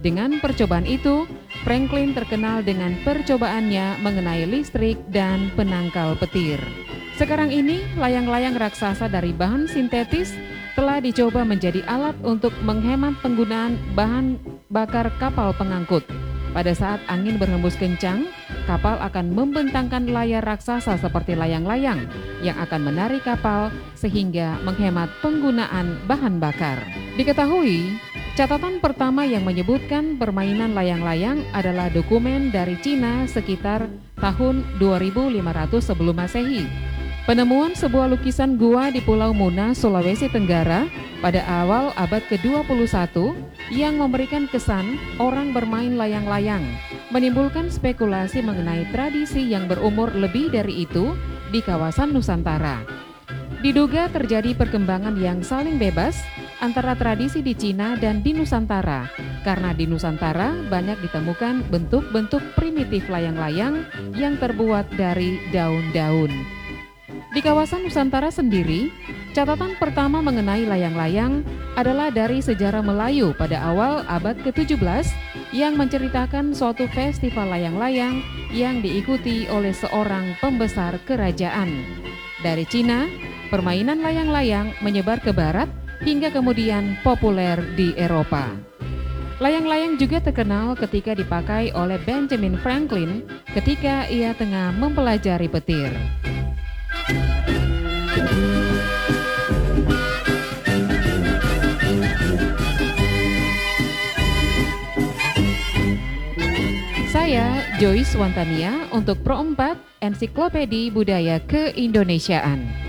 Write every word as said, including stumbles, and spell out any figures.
Dengan percobaan itu, Franklin terkenal dengan percobaannya mengenai listrik dan penangkal petir. Sekarang ini, layang-layang raksasa dari bahan sintetis telah dicoba menjadi alat untuk menghemat penggunaan bahan bakar kapal pengangkut. Pada saat angin berhembus kencang, kapal akan membentangkan layar raksasa seperti layang-layang yang akan menarik kapal sehingga menghemat penggunaan bahan bakar. Diketahui, catatan pertama yang menyebutkan permainan layang-layang adalah dokumen dari Cina sekitar tahun dua ribu lima ratus sebelum Masehi. Penemuan sebuah lukisan gua di Pulau Muna, Sulawesi Tenggara pada awal abad ke dua puluh satu yang memberikan kesan orang bermain layang-layang, menimbulkan spekulasi mengenai tradisi yang berumur lebih dari itu di kawasan Nusantara. Diduga terjadi perkembangan yang saling bebas antara tradisi di Cina dan di Nusantara, karena di Nusantara banyak ditemukan bentuk-bentuk primitif layang-layang yang terbuat dari daun-daun. Di kawasan Nusantara sendiri, catatan pertama mengenai layang-layang adalah dari sejarah Melayu pada awal abad ke tujuh belas yang menceritakan suatu festival layang-layang yang diikuti oleh seorang pembesar kerajaan. Dari Cina, permainan layang-layang menyebar ke barat hingga kemudian populer di Eropa. Layang-layang juga terkenal ketika dipakai oleh Benjamin Franklin ketika ia tengah mempelajari petir. Saya Joyce Wantania untuk Pro empat Ensiklopedia Budaya Keindonesiaan.